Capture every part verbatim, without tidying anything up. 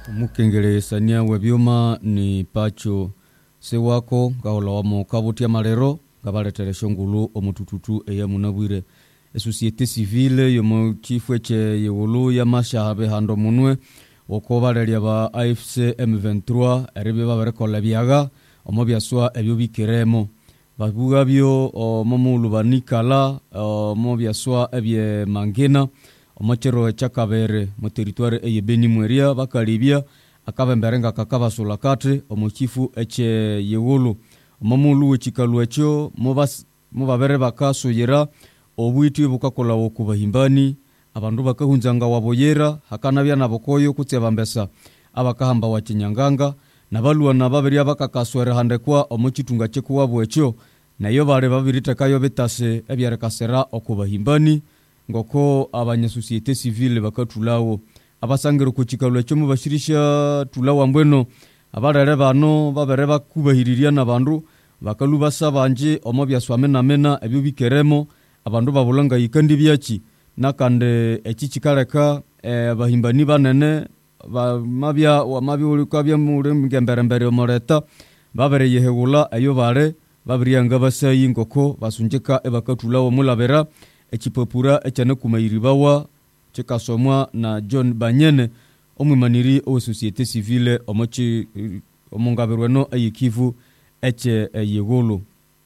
Mukengelesania webyoma ni pacho se wako gaola wamo kabutia malero gabaletere shongulu omutututu eya munabwire e societe civile yomo chifweche yewulu ya mashabe hando munwe okobaleria ba A F C M vingt-trois eribe baberekola byaga omo byaswa ebyo bikeremo babuga byo omomulu banikala omo byaswa ebye mangena omachero chakabere mu territoire eye Beni Mweria bakalibia akabemberenga kakabasula kate omuchifu eche yewulu omomulu wechikalu echo mubas mubabere bakasuyira obwiti bukakola okubahimbani abandu bakahunzanga waboyera hakanabya nabokoyo kutsebambesa abakahamba wachinyanganga nabalwa nababiri abakakaswera handekwa omuchitunga chekuwabo echo nayo bale babirite kayo betase ebyarekasera okubahimbani ngoko abanya societe civile bakatulawo abasangero kuchikalu echo mubashirisha tulawo mbweno abarere bano babere bakubahiriria nabandu bakalubasa banje omo byaswame namena ebyo bikeremo abandu babulanga yikandi byachi nakande echichikareka e, bahimbani banene ba mabya wa mabya ulikabya muri ngemberembere omoreta babere yehegula ayo bare babiriyanga basayi ngoko basunjeka ebakatulawo mulabera echipopura echane kumayiribawa chekasomwa na John Banyene omwimaniri o societe civile omochi omongaberweno ayikivu eche yegolo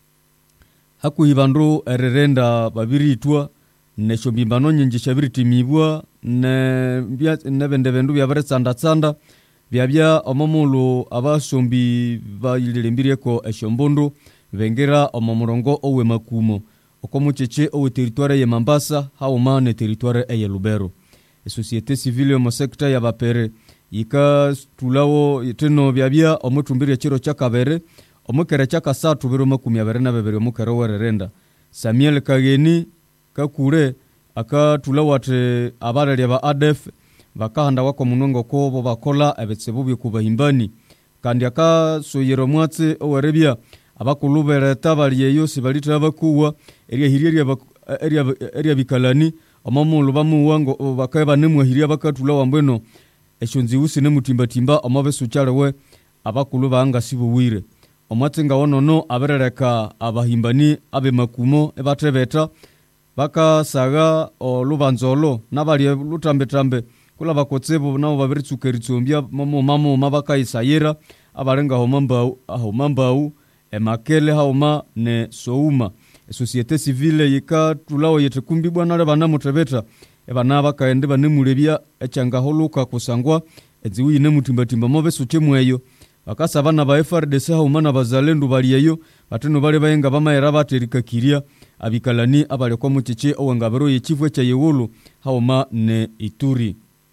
hakuhibandu ererenda babiritwa neshobimbano nyinji shabiritimibwa ne bya nebende bendu byabere tsanda tsanda byabya omomulu abasombi bayilembireko eshombundu bengera omomurongo owe makumo okomucheche owe territoire ya Mambasa hauma ne territoire ya Lubero e societe civile mo sector ya bapere yika tulawo yiteno byabya omutumbire chiro chakabere omukere chakasatu biro makumi abere na bebere omukere wererenda Samuel Kageni kakure aka tulawate abarali ba A D F bakahanda wako munongo ko bakola ebetsebu byekubahimbani kandi aka soyero mwatse owerebya abakulubere tabali yeyo sibalita bakuwa eriya hiriya eriya eriya bikalani omomulu bamuwango bakaba nemwe hiriya bakatulawa mbweno eshonzi usine mutimbatimba amabesuchalewe abakuluba anga sibuwire omwatsinga wonono aberereka abahimbani abe makumo ebatrebeta baka saga olubanzolo nabali lutambetambe kula bakotsebo nabo babiritsukeritsombya momo mamo mabaka isayira abarenga homambau ahomambau emakele hauma ne souma societe civile yika tulawo yetekumbi bwana lebana mutrebeta ebana bakaende banemulebya echanga holuka kusangwa eziwi ne mutimbatimba mobe suchemweyo bakasaba na ba F R D C hauma na bazalendu baliyeyo bateno bale bayenga bamayera baterika kiria abikalani abale kwa muchiche owangabero yechifwe cha yewulu hauma ne Ituri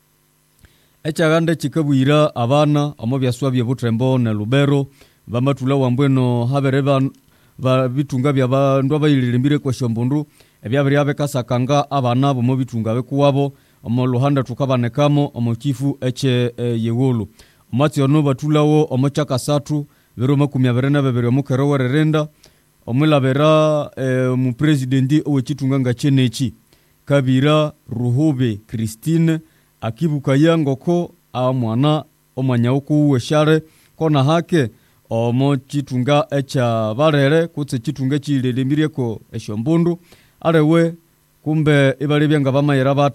echagande chikabwira abana amobyaswa bye butrembo na Lubero bamatula wambweno habereba ba bitunga bya bandu abayilirimbire kwa shombundu ebyabiri abekasakanga abana bo mu bitunga bekuwabo omo luhanda tukabanekamo omo chifu eche e, yewulu omati ono batulawo omo chakasatu bero makumi abere na bebere omukero wererenda omulabera e, mu presidenti owe chitunga ngachenechi Kabira Ruhube Christine akibuka yangoko amwana omanyauku weshare kona hake omo chitunga echa barere kutse chitunga chilelemireko eshombundu arewe kumbe ibali byanga bamayera